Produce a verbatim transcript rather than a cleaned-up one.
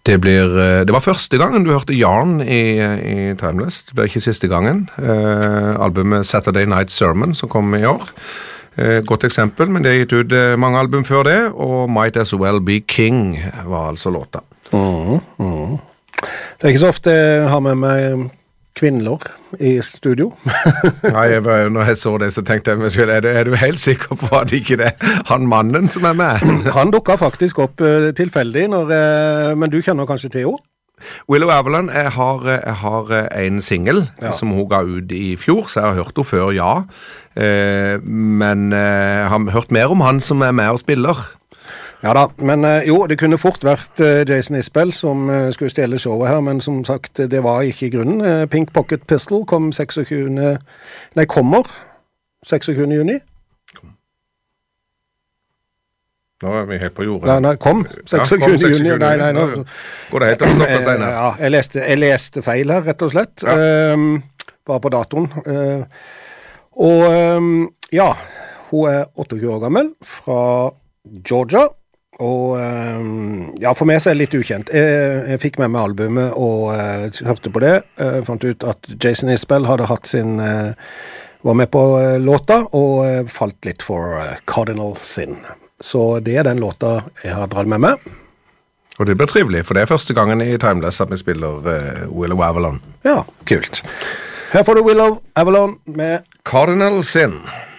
Det, blir, det var første gangen du hørte Yarn i, i Timeless. Det ble ikke siste gangen. Eh, albumet Saturday Night Sermon som kom i år. Eh, godt eksempel, men det er gitt ut eh, mange album før det, og Might As Well Be King var altså låta. Mm, mm. Det er ikke så ofte jeg har med meg kvinner i studio. Nei, jeg var, når jeg så det, så tenkte jeg meg selv, er du, er du helt sikker på at ikke det er han mannen som er med? Han dukket faktisk opp uh, tilfeldig, når, uh, men du kjenner kanskje Theo? Willow Avalon, jeg har, jeg har en single ja. som hun ga ut i fjor, så jeg har hørt henne før, ja. Uh, men uh, jeg har hørt mer om han som er med og spiller. Ja da, men uh, jo, det kunne fort vært uh, Jason Isbell som uh, skulle stjele showet her, men som sagt, det var ikke grunnen. Uh, Pink Pocket Pistol kom seksogtyvende Nei, kommer seksogtyvende juni. Nå er vi helt på jordet. Nei, nei, kom seksogtyvende juni. Nei, nei, nå går det helt til å stoppe seg Ja, jeg leste, jeg leste feil her, rett og slett. Ja. Um, bare på datoen. Uh, og um, ja, hun er åtteogtjue år gammel, fra Georgia. Og ja, for meg så er det litt ukjent. Jeg, jeg fikk med meg albumet og uh, hørte på det. Uh, fant ut at Jason Isbell hadde hatt sin uh, var med på uh, låta og uh, falt litt for uh, Cardinal Sin. Så det er den låta jeg har dratt med meg. Og det blir trivelig, for det er første gangen i Timeless at vi spiller uh, Willow Avalon. Ja, kult. Her får du Willow Avalon med Cardinal Sin.